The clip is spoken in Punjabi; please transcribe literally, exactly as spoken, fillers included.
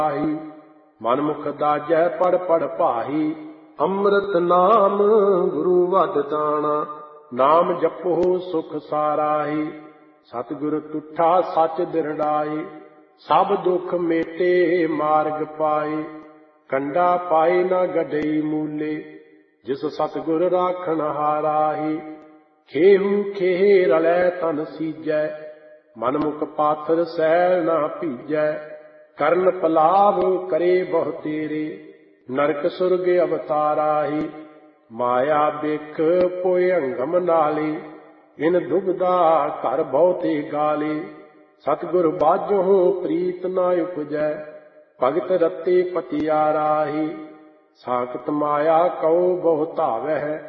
ਆਹੀ ਮਨਮੁਖ ਦਾਜੈ ਪੜ ਪੜ ਭਾਹੀ। ਅੰਮ੍ਰਿਤ ਨਾਮ ਗੁਰੂ ਵਦ ਦਾਣਾ ਨਾਮ ਜਪੋ ਸੁਖ ਸਾਰਾਹੀ। ਸਤਿਗੁਰ ਤੁਠਾ ਸਚ ਦਿਰੜਾਈ ਸਭ ਦੁਖ ਮੇਟੇ ਮਾਰਗ ਪਾਏ। ਕੰਡਾ ਪਾਏ ਨਾ ਗਡਈ ਮੂਲੇ ਜਿਸ ਸਤਿਗੁਰ ਰਾਖਣ ਹਾਰਾਹੀ। ਖੇਹੂ ਖੇਹ ਰਲੈ ਤਨ ਸੀਜੈ ਮਨਮੁਖ ਪਾਥਰ ਸੈਲ ਨਾ ਭੀਜੈ। ਕਰਨ ਪਲਾਵ ਕਰੇ ਬਹੁ ਤੇਰੇ ਨਰਕ ਸੁਰਗ ਅਵਤਾਰਾਹੀ। ਮਾਇਆ ਬਿਖ ਪੋਇ ਅੰਗਮ ਨਾਲੇ ਇਨ ਦੁਬਦਾ ਘਰ ਬਹੁਤੇ ਗਾਲੇ। ਸਤਿਗੁਰ ਬਾਝੋਂ ਪ੍ਰੀਤ ਨਾ ਉਪਜੈ ਭਗਤ ਰਤੇ ਪਤਿਆਰਾਹੀ। ਸਾਖਤ ਮਾਇਆ ਕਉ ਬਹੁ ਧਾਵਹਿ